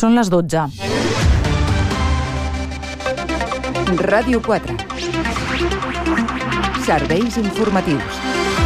Són les 12. Ràdio 4. Serveis informatius.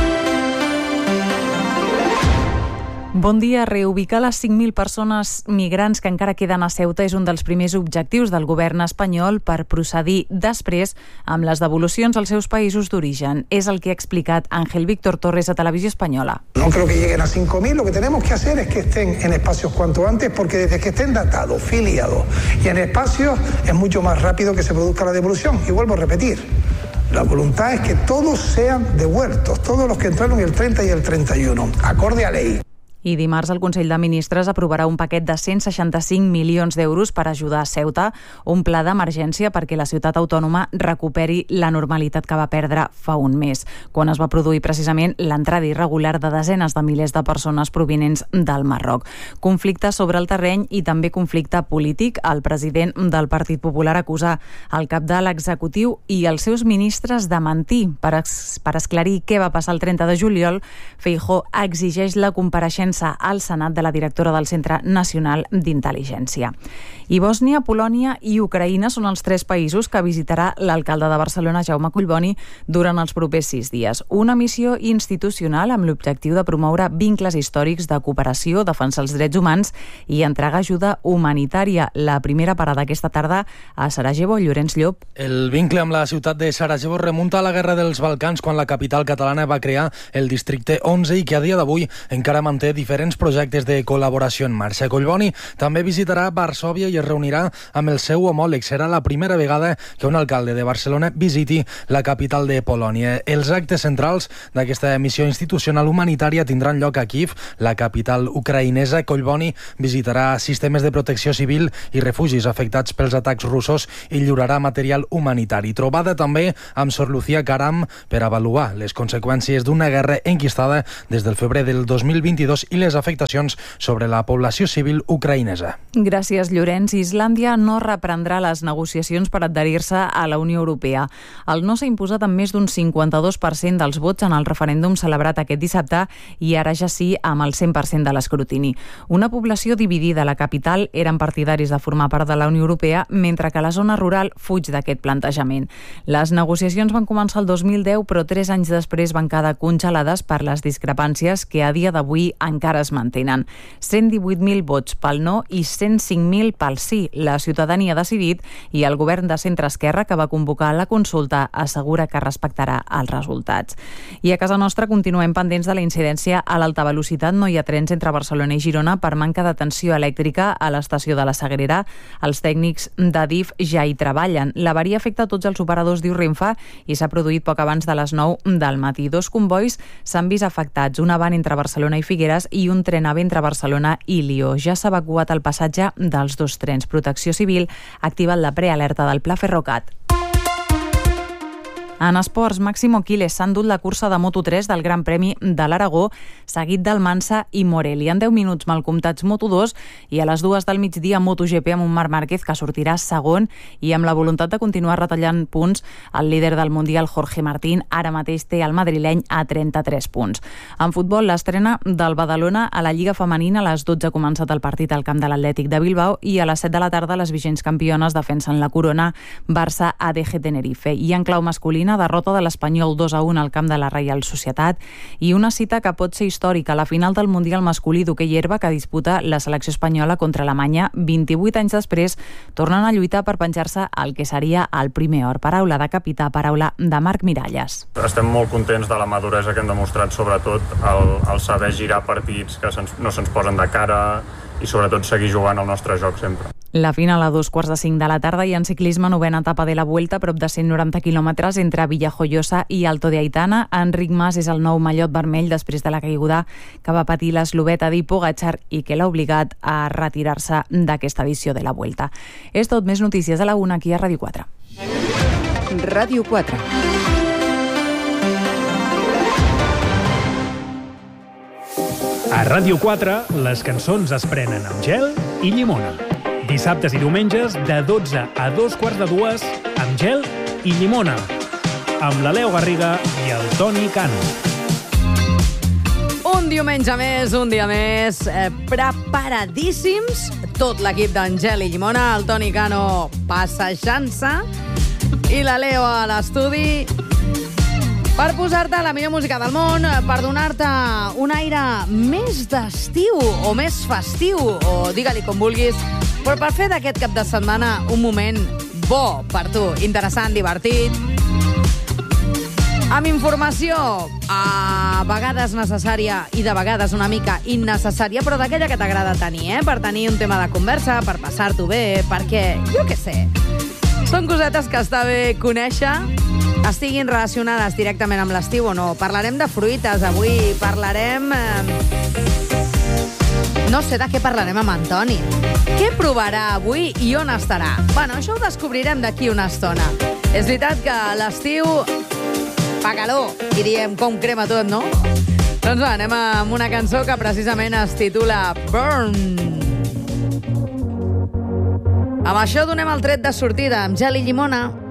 Bon dia. Reubicar les 5.000 persones migrants que encara queden a Ceuta és un dels primers objectius del govern espanyol per procedir després amb les devolucions als seus països d'origen. És el que ha explicat Ángel Víctor Torres a Televisió Espanyola. No creo que lleguen a 5.000. Lo que tenemos que hacer es que estén en espacios cuanto antes, porque desde que estén datados, filiados y en espacios es mucho más rápido que se produzca la devolución. Y vuelvo a repetir. La voluntad es que todos sean devueltos, todos los que entraron el 30 y el 31, acorde a ley. I dimarts el Consell de Ministres aprovarà un paquet de 165 milions d'euros per ajudar a Ceuta, un pla d'emergència perquè la ciutat autònoma recuperi la normalitat que va perdre fa un mes, quan es va produir precisament l'entrada irregular de desenes de milers de persones provinents del Marroc. Conflicte sobre el terreny i també conflicte polític. El president del Partit Popular acusa el cap de l'executiu i els seus ministres de mentir. Per esclarir què va passar el 30 de juliol, Feijóo exigeix la compareixença al Senat de la directora del Centre Nacional d'Intel·ligència. I Bòsnia, Polònia i Ucraïna són els 3 països que visitarà l'alcalde de Barcelona, Jaume Collboni, durant els propers 6 dies. Una missió institucional amb l'objectiu de promoure vincles històrics de cooperació, defensar els drets humans i entregar ajuda humanitària. La primera parada aquesta tarda a Sarajevo, Llorenç Llop. El vincle amb la ciutat de Sarajevo remunta a la Guerra dels Balcans, quan la capital catalana va crear el districte 11 i que a dia d'avui encara manté diferents projectes de col·laboració en marxa. Collboni també visitarà Varsòvia i es reunirà amb el seu homòleg. Serà la primera vegada que un alcalde de Barcelona visiti la capital de Polònia. Els actes centrals d'aquesta missió institucional humanitària tindran lloc a Kíev, la capital ucraïnesa. Collboni visitarà sistemes de protecció civil i refugis afectats pels atacs russos i lliurarà material humanitari. Trobada també amb Sor Lucía Caram per avaluar les conseqüències d'una guerra enquistada des del febrer del 2022 i les afectacions sobre la població civil ucraïnesa. Gràcies, Llorenç. Islàndia no reprendrà les negociacions per adherir-se a la Unió Europea. El no s'ha imposat amb més d'un 52% dels vots en el referèndum celebrat aquest dissabte i ara ja sí amb el 100% de l'escrutini. Una població dividida a la capital eren partidaris de formar part de la Unió Europea, mentre que la zona rural fuig d'aquest plantejament. Les negociacions van començar el 2010, però 3 anys després van quedar congelades per les discrepàncies que a dia d'avui encara es mantenen. 118.000 vots pel no i 105.000 pel sí. La ciutadania ha decidit i el govern de centre-esquerra, que va convocar la consulta, assegura que respectarà els resultats. I a casa nostra continuem pendents de la incidència a l'alta velocitat. No hi ha trens entre Barcelona i Girona per manca de tensió elèctrica a l'estació de la Sagrera. Els tècnics d'Adif ja hi treballen. L'avaria afecta tots els operadors, diu Renfe, i s'ha produït poc abans de les 9 del matí. 2 convois s'han vist afectats, una van entre Barcelona i Figueres i un tren AVE entre Barcelona i Lió. Ja s'ha evacuat el passatge dels 2 trens. Protecció Civil ha activat la prealerta del Pla Ferrocat. En esports, Máximo Quiles s'ha endut la cursa de Moto3 del Gran Premi de l'Aragó, seguit del Mansa i Morelli. En 10 minuts mal comptats Moto2 i a les 2 del migdia MotoGP amb un Marc Márquez que sortirà segon i amb la voluntat de continuar retallant punts el líder del Mundial Jorge Martín. Ara mateix té el madrileny a 33 punts. En futbol, l'estrena del Badalona a la Lliga Femenina. A les 12 ha començat el partit al camp de l'Atlètic de Bilbao i a les 7 de la tarda les vigents campiones defensen la corona Barça ADG Tenerife. I en clau masculina, derrota de l'Espanyol 2-1 al camp de la Reial Societat i una cita que pot ser històrica, la final del Mundial masculí d'hoquei herba que disputa la selecció espanyola contra Alemanya. 28 anys després tornen a lluitar per penjar-se el que seria el primer or. Paraula de capità, paraula de Marc Miralles. Estem molt contents de la maduresa que hem demostrat, sobretot el saber girar partits que no se'ns posen de cara i sobretot seguir jugant el nostre joc sempre. La final a 2:45 de la tarda i en ciclisme, novena etapa de la Vuelta, a prop de 190 quilòmetres entre Villajoyosa i Alto de Aitana. Enric Mas és el nou mallot vermell després de la caiguda que va patir l'eslovè Tadej Pogačar i que l'ha obligat a retirar-se d'aquesta edició de la Vuelta. És tot, més notícies a la 1 aquí a Ràdio 4. Ràdio 4. A Ràdio 4, les cançons es prenen amb gel i llimona. Dissabtes i diumenges, de 12 a 2:15, amb gel i llimona. Amb la Leo Garriga i el Toni Cano. Un Un diumenge més, un dia més, preparadíssims, tot l'equip d'Angel i Llimona, el Toni Cano passejant-se i la Leo a l'estudi per posar-te la millor música del món, per donar-te un aire més d'estiu o més festiu, o digue-li com vulguis, però per fer d'aquest cap de setmana un moment bo per tu, interessant, divertit, amb informació a vegades necessària i de vegades una mica innecessària, però d'aquella que t'agrada tenir, per tenir un tema de conversa, per passar-t'ho bé, perquè, jo què sé, són cosetes que està bé conèixer, estiguin relacionades directament amb l'estiu o no. Parlarem de fruites, avui parlarem... No sé de què parlarem amb Antoni. Què provarà avui i on estarà? Bueno, això ho descobrirem d'aquí una estona. És veritat que l'estiu fa calor, diríem, com crema tot, no? Doncs va, anem amb una cançó que precisament es titula Burn. Amb això donem el tret de sortida amb Gel i Llimona.